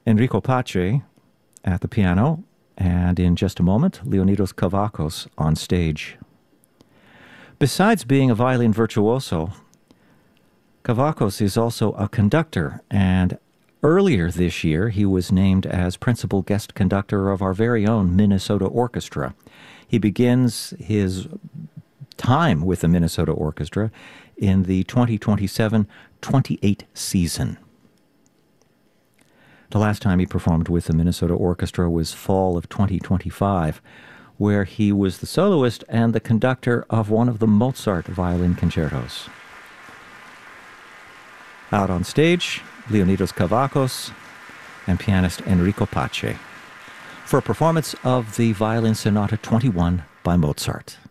Enrico Pace at the piano, and in just a moment, Leonidas Kavakos on stage. Besides being a violin virtuoso, Kavakos is also a conductor, and earlier this year he was named as principal guest conductor of our very own Minnesota Orchestra. He begins his time with the Minnesota Orchestra in the 2027-28 season. The last time he performed with the Minnesota Orchestra was fall of 2025, where he was the soloist and the conductor of one of the Mozart violin concertos. Out on stage, Leonidas Kavakos and pianist Enrico Pace for a performance of the Violin Sonata 21 by Mozart.